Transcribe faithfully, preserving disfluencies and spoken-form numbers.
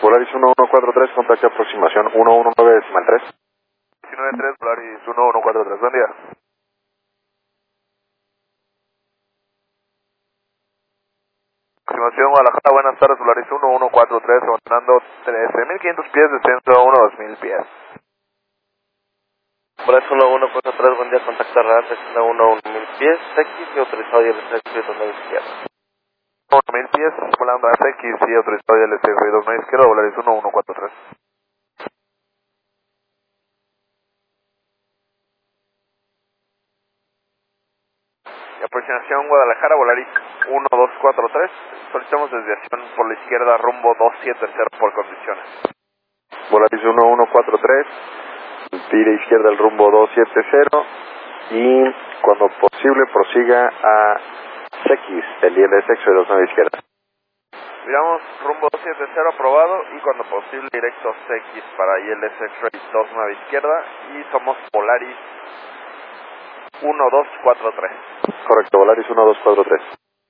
Volaris uno uno cuatro tres, contacto aproximación uno uno nueve decimal tres. diecinueve tres, Volaris uno uno cuatro tres, buen día. Aproximación Guadalajara, buenas tardes, Volaris uno uno cuatro tres, abandonando trece mil quinientos pies, descenso uno dos mil pies. Volaris uno uno cuatro tres, buen día, contacto radar, descienda uno uno mil pies, X y autorizado y el C ruido no izquierda. uno mil pies, volando a X y autorizado y el C ruido no izquierda, Volaris uno uno cuatro tres. Y aproximación Guadalajara, Volaris uno dos cuatro tres, solicitamos desviación por la izquierda rumbo dos siete cero por condiciones. Volaris uno uno cuatro tres, tire izquierda el rumbo dos siete cero y cuando posible prosiga a X, el I L S X dos nueve izquierda. Digamos rumbo dos siete cero aprobado y cuando posible directo X para I L S X dos nueve izquierda y somos Volaris uno dos cuatro tres. Correcto, Volaris uno dos cuatro tres.